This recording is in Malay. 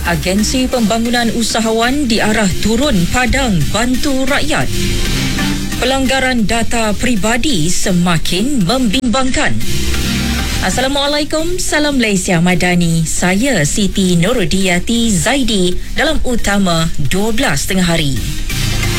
Agensi Pembangunan Usahawan diarah turun padang bantu rakyat. Pelanggaran data peribadi semakin membimbangkan. Assalamualaikum, salam Malaysia Madani. Saya Siti Nurudiyati Zaidi dalam Utama 12 tengah hari.